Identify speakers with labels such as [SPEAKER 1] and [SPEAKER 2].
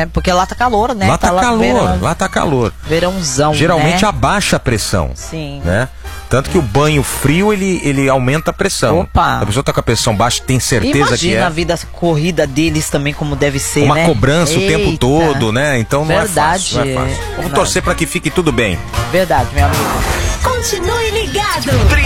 [SPEAKER 1] né? Porque lá tá calor, né?
[SPEAKER 2] Lá tá calor, lá tá calor.
[SPEAKER 1] Verãozão,
[SPEAKER 2] geralmente
[SPEAKER 1] né?
[SPEAKER 2] abaixa a pressão.
[SPEAKER 1] Sim.
[SPEAKER 2] Né? Tanto que o banho frio, ele aumenta a pressão.
[SPEAKER 1] Opa!
[SPEAKER 2] A pessoa tá com a pressão baixa, tem certeza
[SPEAKER 1] Imagina
[SPEAKER 2] que é.
[SPEAKER 1] a vida corrida deles também, como deve ser,
[SPEAKER 2] Uma
[SPEAKER 1] né?
[SPEAKER 2] cobrança o tempo
[SPEAKER 1] Eita.
[SPEAKER 2] todo, né? Então
[SPEAKER 1] Verdade,
[SPEAKER 2] não é fácil. Vamos
[SPEAKER 1] verdade.
[SPEAKER 2] torcer para que fique tudo bem.
[SPEAKER 1] Verdade, meu amigo.
[SPEAKER 3] Continue ligado.